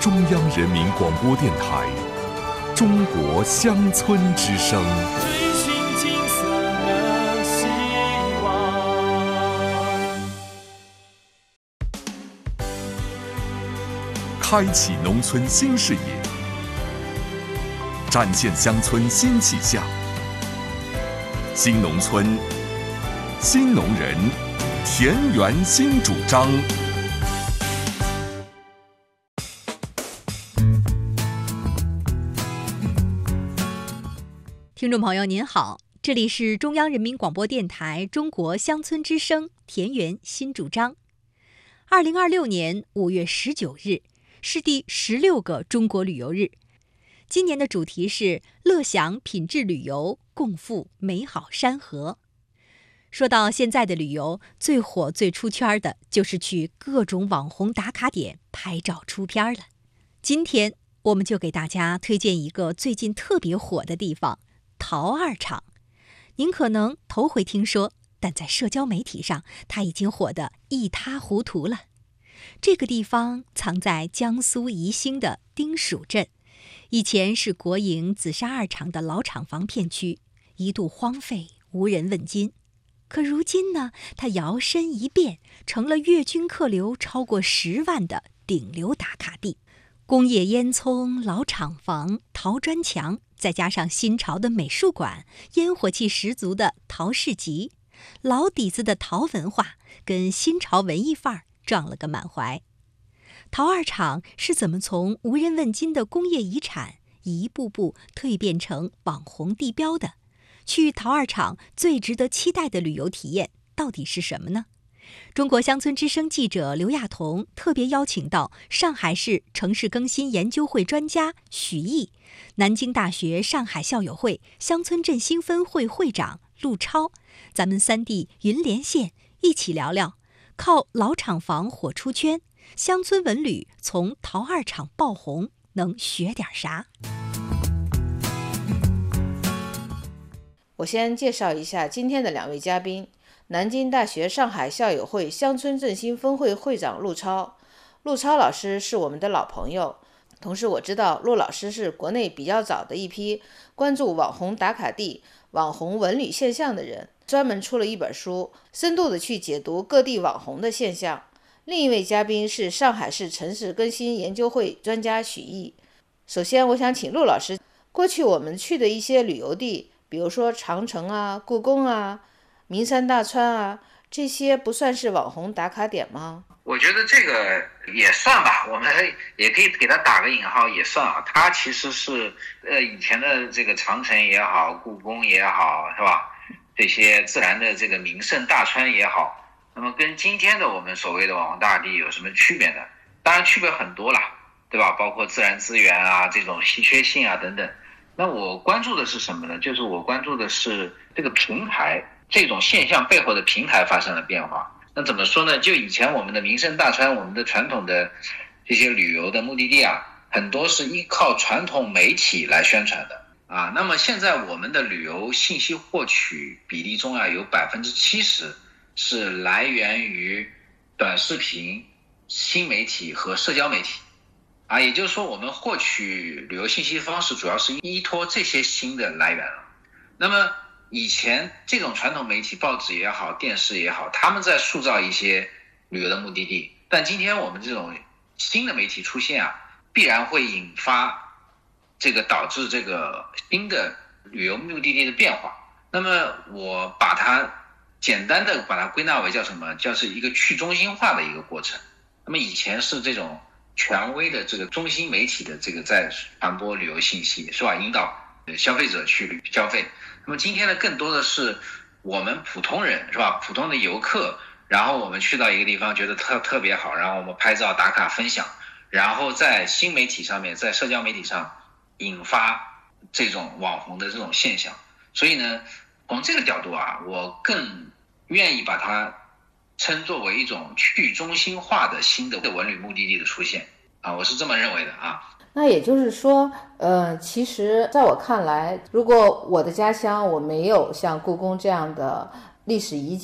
中央人民广播电台中国乡村之声。 追寻金色的希望， 开启农村新视野，展现乡村新气象。新农村，新农人，田园新主张。 听众朋友您好，这里是中央人民广播电台中国乡村之声田园新主张。2026年5月19日是第16个中国旅游日，今年的主题是乐享品质旅游，共赴美好山河。说到现在的旅游，最火最出圈的就是去各种网红打卡点拍照出片了。今天我们就给大家推荐一个最近特别火的地方——陶二厂。您可能头回听说，但在社交媒体上它已经火得一塌糊涂了。这个地方藏在江苏宜兴的丁蜀镇，以前是国营紫砂二厂的老厂房片区，一度荒废无人问津。可如今呢，它摇身一变，成了月均客流超过10万的顶流打卡地。工业烟囱、老厂房、陶砖墙，再加上新潮的美术馆，烟火气十足的陶市集，老底子的陶文化跟新潮文艺范儿撞了个满怀。陶二厂是怎么从无人问津的工业遗产一步步蜕变成网红地标的？去陶二厂最值得期待的旅游体验到底是什么呢？中国乡村之声记者刘亚彤特别邀请到上海市城市更新研究会专家许毅、南京大学上海校友会乡村振兴分会会长陆超，咱们3地云连线一起聊聊，靠老厂房火出圈，乡村文旅从陶二厂爆红能学点啥？ 我先介绍一下今天的2位嘉宾：南京大学上海校友会乡村振兴分会会长陆超。陆超老师是我们的老朋友，同时我知道陆老师是国内比较早的一批关注网红打卡地、网红文旅现象的人，专门出了一本书，深度的去解读各地网红的现象。另一位嘉宾是上海市城市更新研究会专家许毅。首先我想请陆老师，过去我们去的一些旅游地，比如说长城啊、故宫啊、名山大川啊，这些不算是网红打卡点吗？ 我觉得这个也算吧，我们也可以给它打个引号，也算啊。它其实是以前的这个长城也好，故宫也好，是吧？这些自然的这个名胜大川也好，那么跟今天的我们所谓的网红大地有什么区别呢？当然区别很多了，对吧？包括自然资源啊，这种稀缺性啊等等。那我关注的是什么呢？就是我关注的是这个平台，这种现象背后的平台发生了变化。那怎么说呢？就以前我们的名胜大川，我们的传统的这些旅游的目的地啊，很多是依靠传统媒体来宣传的啊。那么现在我们的旅游信息获取比例中啊，有70%是来源于短视频、新媒体和社交媒体。啊，也就是说我们获取旅游信息方式主要是依托这些新的来源了。那么以前这种传统媒体，报纸也好，电视也好，他们在塑造一些旅游的目的地，但今天我们这种新的媒体出现啊，必然会引发这个导致这个新的旅游目的地的变化。那么我把它简单的把它归纳为叫什么？叫是一个去中心化的一个过程。那么以前是这种权威的这个中心媒体的这个在传播旅游信息，是吧？引导消费者去消费。那么今天呢，更多的是我们普通人，是吧？普通的游客，然后我们去到一个地方觉得特别好，然后我们拍照打卡分享，然后在新媒体上面，在社交媒体上引发这种网红的这种现象。所以呢，从这个角度啊，我更愿意把它称作为一种去中心化的新的文旅目的地的出现啊，我是这么认为的啊。 那也就是说，其实在我看来，如果我的家乡我没有像故宫这样的历史遗迹，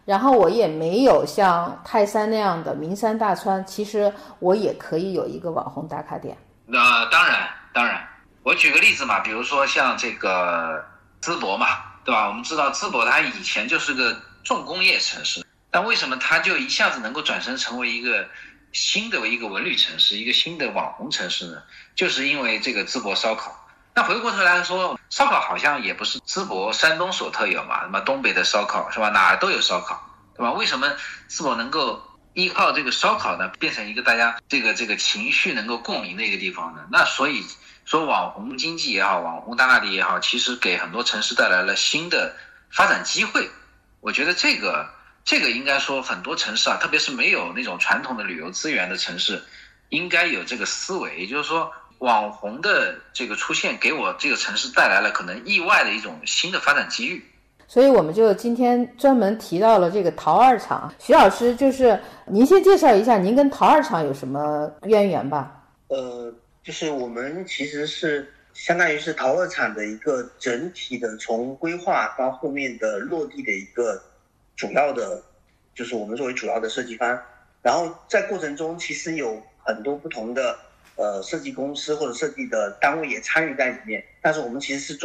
然后我也没有像泰山那样的名山大川，其实我也可以有一个网红打卡点。 当然，我举个例子嘛，比如说像这个淄博嘛，对吧？我们知道淄博它以前就是个重工业城市，但为什么它就一下子能够转身成为一个新的一个文旅城市，一个新的网红城市呢？就是因为这个淄博烧烤。那回过头来说，烧烤好像也不是淄博山东所特有嘛，那么东北的烧烤是吧，哪儿都有烧烤，对吧？为什么淄博能够依靠这个烧烤呢，变成一个大家这个情绪能够共鸣的一个地方呢？那所以说网红经济也好，网红大理也好，其实给很多城市带来了新的发展机会。我觉得这个应该说很多城市啊，特别是没有那种传统的旅游资源的城市，应该有这个思维，也就是说网红的这个出现给我这个城市带来了可能意外的一种新的发展机遇。 所以我们就今天专门提到了这个陶二厂。徐老师，就是您先介绍一下您跟陶二厂有什么渊源吧？ 就是我们其实是相当于是陶二厂的一个整体的从规划到后面的落地的一个主要的，就是我们作为主要的设计方。然后在过程中其实有很多不同的设计公司或者设计的单位也参与在里面，但是我们其实是